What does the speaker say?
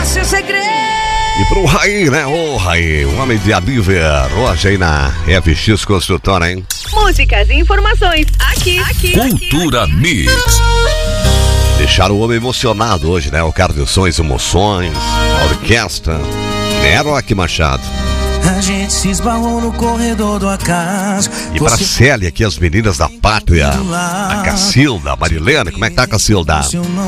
esse segredo. E pro Raí, né? Ô Raí, o homem de Aliver, hoje aí na FX Construtora, hein? Músicas e informações aqui. Cultura Mix. Deixaram o homem emocionado hoje, né? O carro de sons, emoções, a orquestra, Roque Machado. A gente se esbarrou no corredor do acaso. E pra Célia aqui, as meninas da pátria, a Cacilda, a Marilena, como é que tá, Cacilda?